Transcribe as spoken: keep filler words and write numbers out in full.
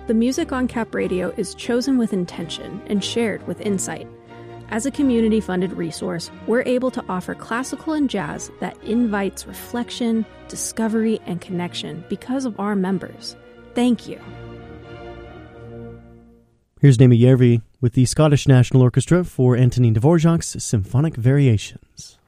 The music on Cap Radio is chosen with intention and shared with insight. As a community-funded resource, we're able to offer classical and jazz that invites reflection, discovery, and connection because of our members. Thank you. Here's Naomi Järvi with the Scottish National Orchestra for Antonin Dvorak's Symphonic Variations.